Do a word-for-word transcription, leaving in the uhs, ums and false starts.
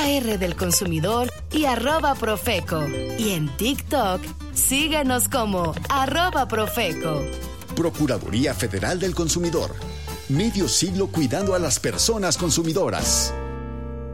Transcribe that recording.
A R del Consumidor y arroba Profeco. Y en TikTok, síguenos como arroba Profeco. Procuraduría Federal del Consumidor. Medio siglo cuidando a las personas consumidoras.